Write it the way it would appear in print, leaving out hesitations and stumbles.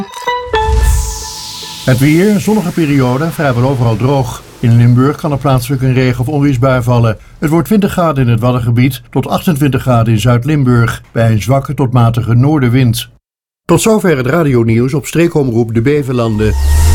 Het weer, zonnige periode, vrijwel overal droog. In Limburg kan er plaatselijk een regen- of onweersbui vallen. Het wordt 20 graden in het Waddengebied tot 28 graden in Zuid-Limburg, bij een zwakke tot matige noordenwind. Tot zover het radionieuws op streekomroep De Beverlanden.